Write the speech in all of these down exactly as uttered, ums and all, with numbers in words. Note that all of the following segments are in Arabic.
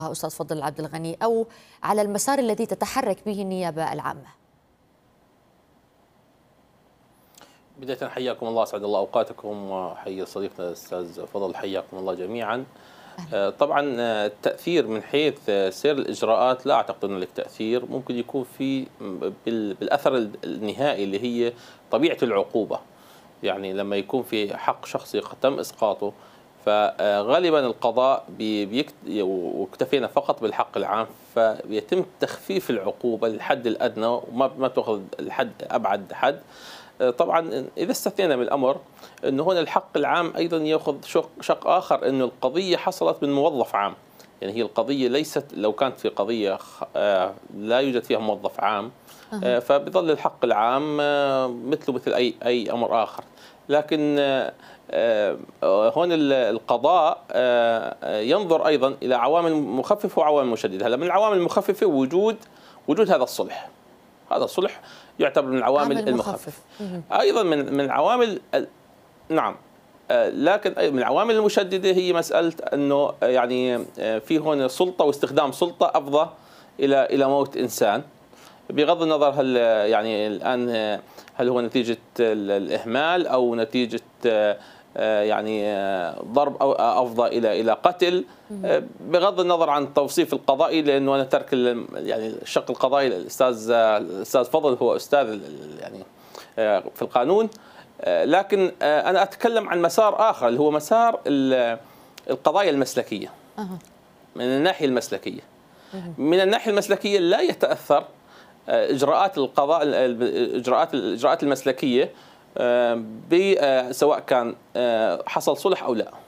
أستاذ فضل عبد الغني، أو على المسار الذي تتحرك به النيابة العامة؟ بداية حياكم الله، أسعد الله أوقاتكم، وحيا صديقنا الأستاذ فضل، حياكم الله جميعا. أهلا. طبعا التأثير من حيث سير الإجراءات لا أعتقد أنه له تأثير، ممكن يكون في بالأثر النهائي اللي هي طبيعة العقوبة. يعني لما يكون في حق شخصي تم إسقاطه، فغالبا القضاء بيكت... واكتفينا فقط بالحق العام، فيتم تخفيف العقوبة للحد الأدنى وما ما تأخذ الحد أبعد حد. طبعا إذا استثنينا من الأمر أنه هنا الحق العام أيضا يأخذ شق, شق آخر، أنه القضية حصلت من موظف عام. يعني هي القضية ليست، لو كانت في قضية لا يوجد فيها موظف عام فبظل الحق العام مثله مثل أي أي أمر آخر. لكن هون القضاء ينظر أيضا إلى عوامل مخففة وعوامل مشددة. هلا من العوامل المخففة وجود وجود هذا الصلح. هذا الصلح يعتبر من العوامل المخفف. أيضا من من العوامل، نعم، لكن من العوامل المشددة هي مسألة أنه يعني في هون سلطة واستخدام سلطة أفضى إلى إلى موت إنسان، بغض النظر هل يعني الآن هل هو نتيجة الإهمال أو نتيجة يعني ضرب أو أفضى إلى إلى قتل، بغض النظر عن التوصيف القضائي، لأنه أنا ترك يعني الشق القضائي الأستاذ الأستاذ فضل هو أستاذ يعني في القانون. لكن أنا أتكلم عن مسار آخر اللي هو مسار القضايا المسلكية. من الناحية المسلكية من الناحية المسلكية لا يتأثر إجراءات القضاء الإجراءات الإجراءات المسلكية سواء كان حصل صلح أو لا،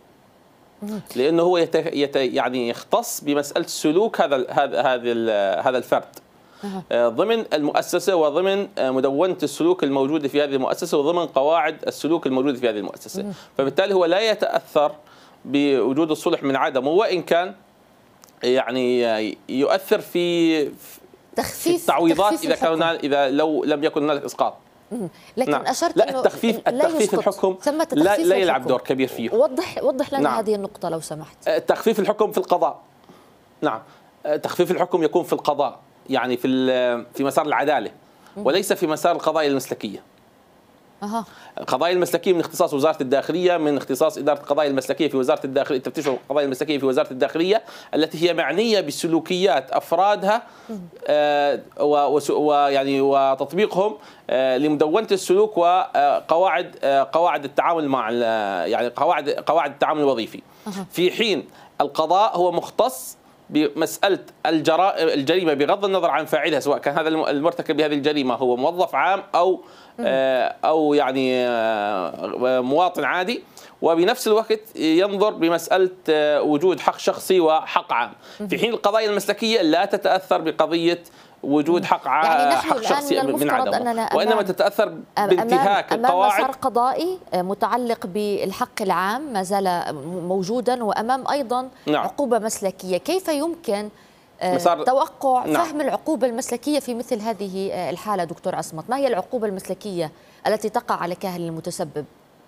لأنه هو يت يت يعني يختص بمسألة سلوك هذا هذا هذا هذا الفرد ضمن المؤسسة وضمن مدونة السلوك الموجودة في هذه المؤسسة وضمن قواعد السلوك الموجودة في هذه المؤسسة. فبالتالي هو لا يتأثر بوجود الصلح من عدمه، وإن كان يعني يؤثر في تخفيف التعويضات تخفيف إذا كان إذا لو لم يكن هنالك إسقاط. لكن نعم. أشرت لا إنه التخفيف التخفيف الحكم لا, لا يلعب دور كبير فيه. وضح وضح لنا نعم. هذه النقطة لو سمحت. تخفيف الحكم في القضاء، نعم، تخفيف الحكم يكون في القضاء، يعني في في مسار العدالة وليس في مسار القضايا المسلكية. أها. القضايا المسلكية من اختصاص وزارة الداخلية، من اختصاص إدارة القضايا المسلكية في وزارة الداخلية، التفتيش القضايا المسلكية في وزارة الداخلية، التي هي معنية بسلوكيات أفرادها آه ويعني وتطبيقهم آه لمدونة السلوك وقواعد آه قواعد التعامل مع يعني قواعد قواعد التعامل الوظيفي. في حين القضاء هو مختص بمسألة الجريمة بغض النظر عن فاعلها، سواء كان هذا المرتكب بهذه الجريمة هو موظف عام أو أو يعني مواطن عادي، وبنفس الوقت ينظر بمسألة وجود حق شخصي وحق عام. في حين القضايا المسلكية لا تتأثر بقضية وجود حق يعني حق شخصي من عدمه، وإنما تتأثر بانتهاك القواعد. أمام مسار قضائي متعلق بالحق العام ما زال موجودا، وأمام أيضا نعم. عقوبة مسلكية. كيف يمكن توقع نعم. فهم العقوبة المسلكية في مثل هذه الحالة دكتور عصمت؟ ما هي العقوبة المسلكية التي تقع على كاهل المتسبب؟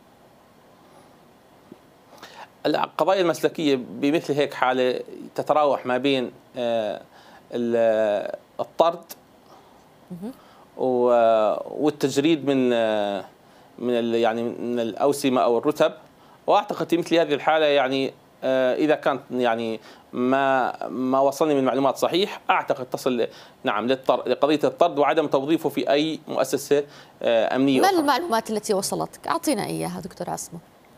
القضايا المسلكية بمثل هيك حالة تتراوح ما بين الطرد والتجريد من من يعني من الأوسمة أو الرتب. وأعتقد في مثل هذه الحالة يعني إذا كانت يعني ما ما وصلني من معلومات صحيح، أعتقد تصل نعم لقضية الطرد وعدم توظيفه في أي مؤسسة أمنية. ما أخرى. المعلومات التي وصلتك؟ أعطينا إياها دكتور عصمت.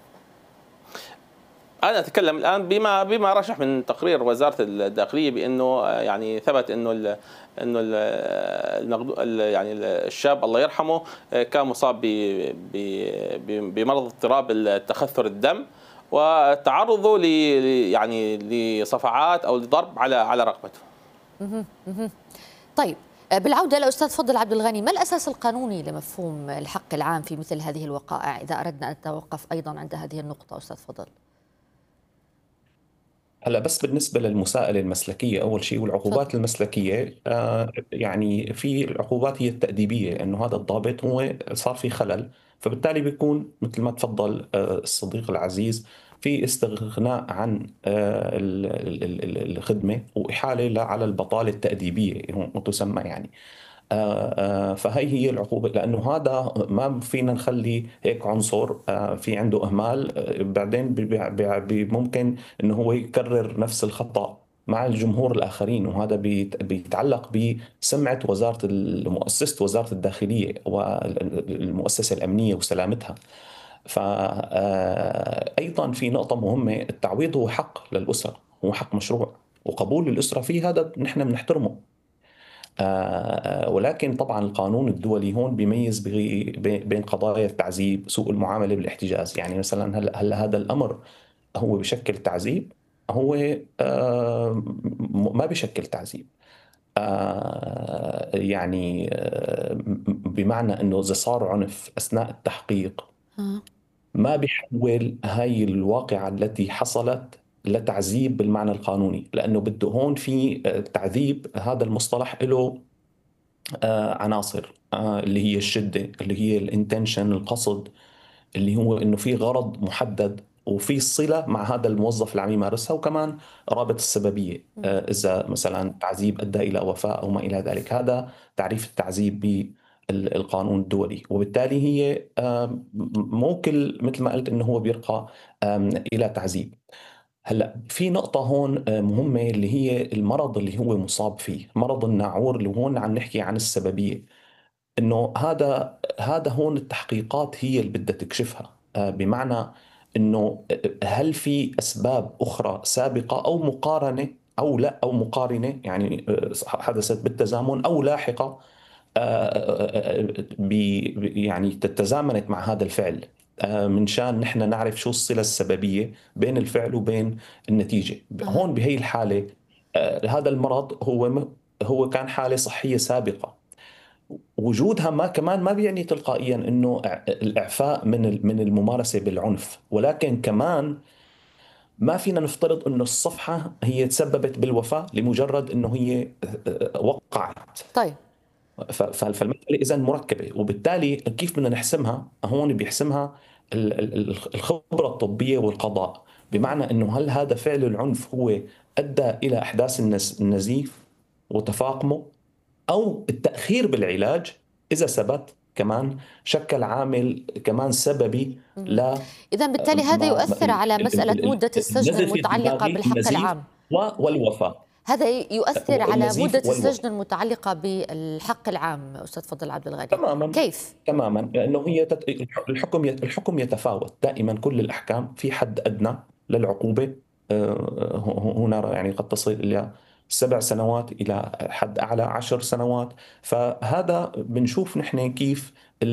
أنا أتكلم الآن بما بما رشح من تقرير وزارة الداخلية، بأنه يعني ثبت أنه ال أنه ال يعني الشاب الله يرحمه كان مصاب بمرض اضطراب التخثر الدم، وتعرضه ل يعني لصفعات أو لضرب على على رقبته. طيب، بالعودة لأستاذ فضل عبد الغني، ما الأساس القانوني لمفهوم الحق العام في مثل هذه الوقائع، إذا أردنا أن نتوقف أيضا عند هذه النقطة أستاذ فضل؟ هلا بس بالنسبة للمساءلة المسلكية أول شيء والعقوبات فضل. المسلكية آه يعني في العقوبات هي التأديبية، لأنه هذا الضابط هو صار في خلل، فبالتالي بيكون مثل ما تفضل آه الصديق العزيز في استغناء عن الخدمة وإحالة على البطالة التأديبية تسمى يعني. فهي هي العقوبة، لأنه هذا ما فينا نخلي هيك عنصر في عنده إهمال بعدين ممكن أنه هو يكرر نفس الخطأ مع الجمهور الآخرين، وهذا بيتعلق بسمعة وزارة مؤسسة وزارة الداخلية والمؤسسة الأمنية وسلامتها. فأيضا في نقطة مهمة، التعويض هو حق للأسرة، هو حق مشروع، وقبول الأسرة فيه هذا نحن بنحترمه. ولكن طبعا القانون الدولي هون بيميز بين قضايا التعذيب، سوء المعاملة بالاحتجاز. يعني مثلا هل, هل هذا الأمر هو بشكل تعذيب؟ هو ما بشكل تعذيب. يعني بمعنى أنه إذا صار عنف أثناء التحقيق ما بيحول هاي الواقعة التي حصلت لتعذيب بالمعنى القانوني، لأنه بده هون في تعذيب. هذا المصطلح له عناصر اللي هي الشدة، اللي هي الانتنشن، القصد، اللي هو انه في غرض محدد وفي صلة مع هذا الموظف اللي عم يمارسها، وكمان رابط السببية إذا مثلا تعذيب أدى إلى وفاة أو ما إلى ذلك. هذا تعريف التعذيب بالقانون الدولي، وبالتالي هي مو كل مثل ما قلت إنه هو بيرقى إلى تعذيب. هلا في نقطة هون مهمة اللي هي المرض اللي هو مصاب فيه، مرض الناعور، اللي هون عم نحكي عن السببية. إنه هذا هذا هون التحقيقات هي اللي بدها تكشفها، بمعنى إنه هل في أسباب أخرى سابقة أو مقارنة أو لا، أو مقارنة يعني حدثت بالتزامن أو لاحقة يعني تتزامنت مع هذا الفعل، من شان نحن نعرف شو الصلة السببية بين الفعل وبين النتيجة. أه. هون بهي الحالة هذا المرض هو هو كان حالة صحية سابقة، وجودها ما كمان ما بيعني تلقائيا انه الاعفاء من من الممارسه بالعنف، ولكن كمان ما فينا نفترض انه الصفحه هي تسببت بالوفاه لمجرد انه هي وقعت. طيب فالمساله اذا مركبه، وبالتالي كيف بدنا نحسمها؟ هون بيحسمها الخبره الطبيه والقضاء، بمعنى انه هل هذا فعل العنف هو ادى الى احداث النزيف وتفاقمه، أو التأخير بالعلاج إذا ثبت كمان شكل عامل كمان سببي. لا إذا بالتالي هذا يؤثر على مسألة مدة السجن المتعلقة بالحق العام والوفاة. هذا يؤثر على مدة السجن المتعلقة بالحق العام أستاذ فضل عبد الغني. تماما. كيف؟ تماما، لأنه هي تت... الحكم الحكم يتفاوت دائما. كل الأحكام في حد أدنى للعقوبة، هنا يعني قد تصل إلى سبع سنوات إلى حد أعلى عشر سنوات. فهذا بنشوف نحن كيف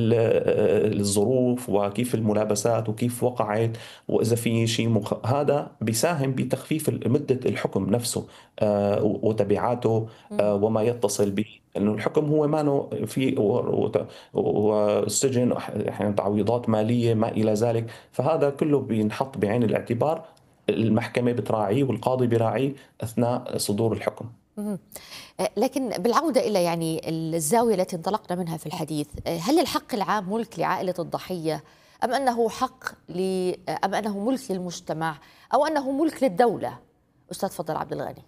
الظروف وكيف الملابسات وكيف وقعت، وإذا في شيء مخ... هذا بيساهم بتخفيف مدة الحكم نفسه وتبعاته وما يتصل به. إنه الحكم هو ما في والسجن أحيانا تعويضات مالية ما إلى ذلك، فهذا كله بينحط بعين الاعتبار، المحكمة بتراعيه والقاضي براعيه أثناء صدور الحكم. لكن بالعودة إلى يعني الزاوية التي انطلقنا منها في الحديث، هل الحق العام ملك لعائلة الضحية، أم أنه حق ل... أم أنه ملك للمجتمع، أو أنه ملك للدولة أستاذ فضل عبد الغني؟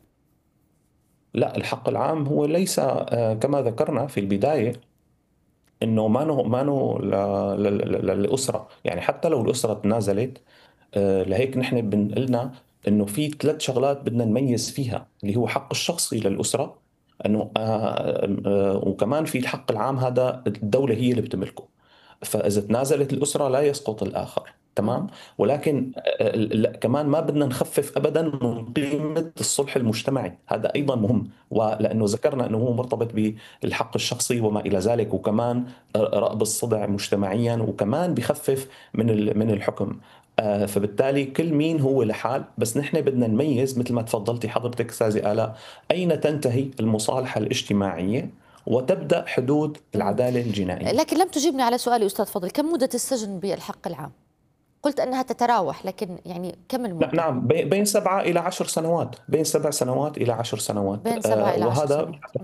لا، الحق العام هو ليس كما ذكرنا في البداية إنه ما نو ما نو للأسرة. يعني حتى لو الأسرة تنازلت، لهيك نحن بنقلنا انه في ثلاث شغلات بدنا نميز فيها، اللي هو حق الشخصي للأسرة، انه آه آه وكمان في الحق العام هذا الدولة هي اللي بتملكه. فإذا تنازلت الأسرة لا يسقط الآخر، تمام. ولكن آه كمان ما بدنا نخفف أبدا من قيمة الصلح المجتمعي، هذا أيضا مهم، ولأنه ذكرنا أنه هو مرتبط بالحق الشخصي وما إلى ذلك، وكمان رأب الصدع مجتمعيا، وكمان بخفف من من الحكم. آه فبالتالي كل مين هو لحال، بس نحن بدنا نميز مثل ما تفضلتي حضرتك أستاذة آلاء، أين تنتهي المصالحة الاجتماعية وتبدأ حدود العدالة الجنائية. لكن لم تجيبني على سؤالي أستاذ فضل، كم مدة السجن بالحق العام؟ قلت أنها تتراوح، لكن يعني كم المدة؟ نعم، بين سبعة إلى عشر سنوات، بين سبع سنوات إلى عشر سنوات. بين سبعة إلى عشر سنوات.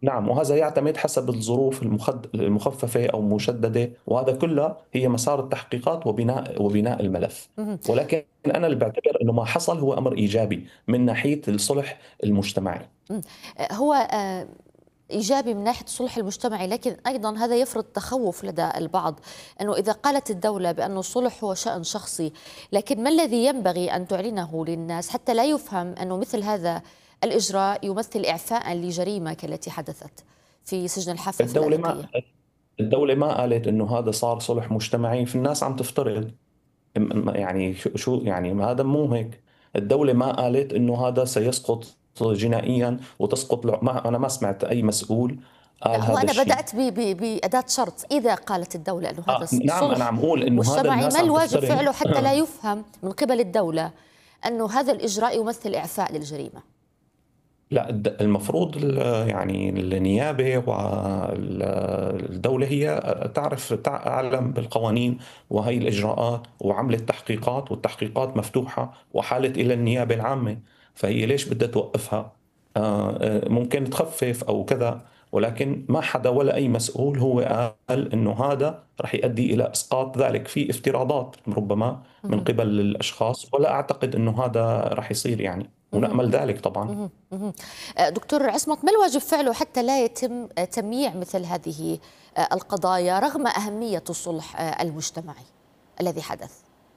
نعم، وهذا يعتمد حسب الظروف المخففة أو مشددة، وهذا كله هي مسار التحقيقات وبناء وبناء الملف. ولكن أنا اللي بعتبر أنه ما حصل هو أمر إيجابي من ناحية الصلح المجتمعي. هو إيجابي من ناحية الصلح المجتمعي، لكن أيضا هذا يفرض تخوف لدى البعض أنه إذا قالت الدولة بأن الصلح هو شأن شخصي، لكن ما الذي ينبغي أن تعلنه للناس حتى لا يفهم أنه مثل هذا الإجراء يمثل إعفاء لجريمة كالتي حدثت في سجن الحافة في الدولة ما الدولة ما قالت إنه هذا صار صلح مجتمعي، في الناس عم تفترض يعني شو يعني هذا مو هيك. الدولة ما قالت إنه هذا سيسقط جنائيا وتسقط له. ما أنا ما سمعت أي مسؤول قال هذا أنا الشيء. بدأت بأداة شرط، إذا قالت الدولة أنه هذا آه نعم أنا عم أقول إنه هذا الناس ما عم الواجب تفترض فعله حتى لا يفهم من قبل الدولة أنه هذا الإجراء يمثل إعفاء للجريمة؟ لا، المفروض يعني النيابة والدولة هي تعرف تعلم بالقوانين وهي الإجراءات وعملت تحقيقات، والتحقيقات مفتوحة وحالت إلى النيابة العامة، فهي ليش بدها توقفها؟ ممكن تخفف أو كذا، ولكن ما حدا ولا أي مسؤول هو قال إنه هذا رح يؤدي إلى إسقاط ذلك. في افتراضات ربما من قبل الأشخاص، ولا أعتقد إنه هذا رح يصير يعني، ونأمل ذلك طبعا. دكتور عصمت، ما الواجب فعله حتى لا يتم تمييع مثل هذه القضايا رغم أهمية الصلح المجتمعي الذي حدث؟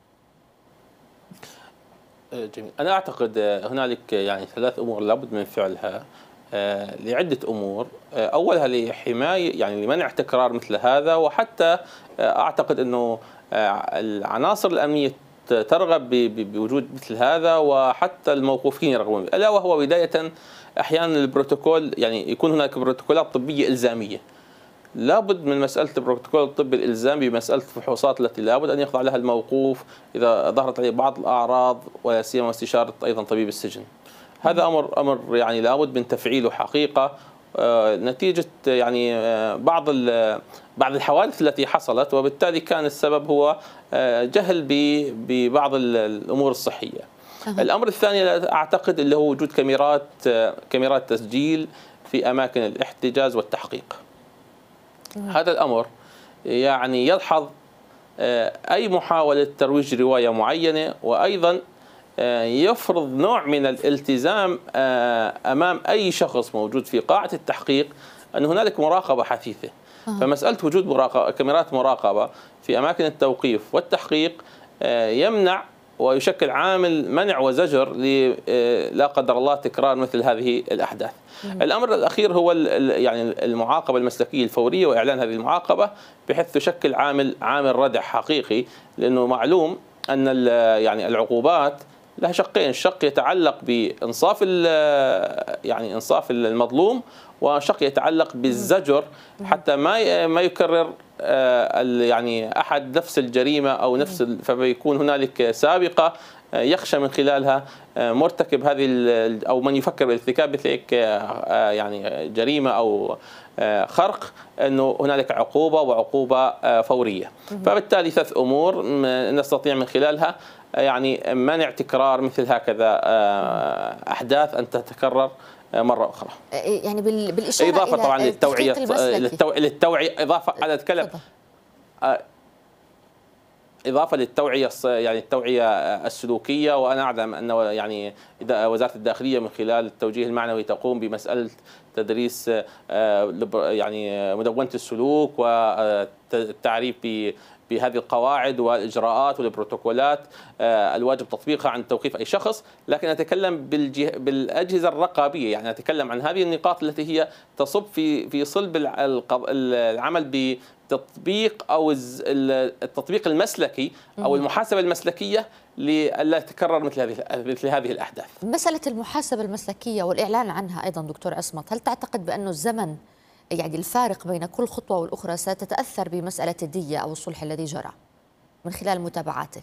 جميل. أنا أعتقد هنالك يعني ثلاث أمور لابد من فعلها لعدة أمور. أولها لحماية يعني لمنع تكرار مثل هذا، وحتى أعتقد أنه العناصر الأمنية ترغب بوجود مثل هذا، وحتى الموقوفين يرغبون به، ألا وهو بداية أحيانا البروتوكول، يعني يكون هناك بروتوكولات طبية إلزامية. لابد من مسألة البروتوكول الطبي الإلزامي بمسألة الفحوصات التي لابد أن يخضع لها الموقوف إذا ظهرت عليه بعض الأعراض، ولا سيما استشارة أيضا طبيب السجن. هذا أمر أمر يعني لابد من تفعيله حقيقة، نتيجة يعني بعض بعض الحوادث التي حصلت، وبالتالي كان السبب هو جهل ببعض الأمور الصحية. الأمر الثاني أعتقد اللي هو وجود كاميرات كاميرات تسجيل في أماكن الاحتجاز والتحقيق. هذا الأمر يعني يلحظ أي محاولة ترويج رواية معينة، وأيضا يفرض نوع من الالتزام أمام أي شخص موجود في قاعة التحقيق أن هنالك مراقبة حثيثة. فمسألة وجود مراقبة كاميرات مراقبة في أماكن التوقيف والتحقيق يمنع ويشكل عامل منع وزجر لا قدر الله تكرار مثل هذه الأحداث. الأمر الأخير هو يعني المعاقبة المسلكية الفورية وإعلان هذه المعاقبة، بحيث تشكل عامل عامل ردع حقيقي، لأنه معلوم أن يعني العقوبات لها شقين، شق يتعلق بإنصاف يعني إنصاف المظلوم، وشق يتعلق بالزجر حتى ما ما يكرر يعني أحد نفس الجريمة أو نفس، فبيكون هنالك سابقة يخشى من خلالها مرتكب هذه أو من يفكر بالارتكاب مثل يعني جريمة أو خرق أنه هنالك عقوبة وعقوبة فورية. فبالتالي ثلاث أمور نستطيع من خلالها يعني منع تكرار مثل هكذا أحداث أن تتكرر مرة أخرى. يعني بالإشارة إضافة إلى طبعا للتوعية للتوعية إضافة أنا أتكلم إضافة للتوعية يعني التوعية السلوكية. وأنا أعلم أن يعني وزارة الداخلية من خلال التوجيه المعنوي تقوم بمسألة تدريس يعني مدونة السلوك والتعريف بهذه القواعد والإجراءات والبروتوكولات الواجب تطبيقها عند توقيف أي شخص. لكن أتكلم بالأجهزة الرقابية، يعني أتكلم عن هذه النقاط التي هي تصب في في صلب العمل بتطبيق أو التطبيق المسلكي أو المحاسبة المسلكية لألا تتكرر مثل هذه مثل هذه الأحداث. مسألة المحاسبة المسلكية والإعلان عنها أيضا دكتور عصمت، هل تعتقد بأنه الزمن يعني الفارق بين كل خطوة والأخرى ستتأثر بمسألة الدية أو الصلح الذي جرى من خلال متابعاتك؟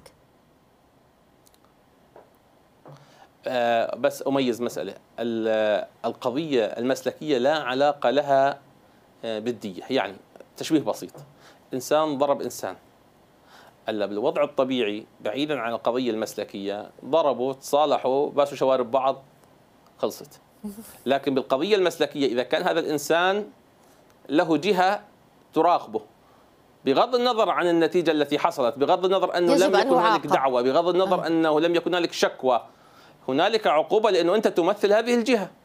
أه بس أميز مسألة، القضية المسلكية لا علاقة لها بالدية. يعني تشبيه بسيط، إنسان ضرب إنسان، هلا بالوضع الطبيعي بعيدا عن القضية المسلكية ضربوا تصالحوا باسوا شوارب بعض خلصت. لكن بالقضية المسلكية إذا كان هذا الإنسان له جهة تراقبه بغض النظر عن النتيجة التي حصلت، بغض النظر أنه لم يكن هنالك دعوة، بغض النظر أنه لم يكن هنالك شكوى، هنالك عقوبة لأنه أنت تمثل هذه الجهة.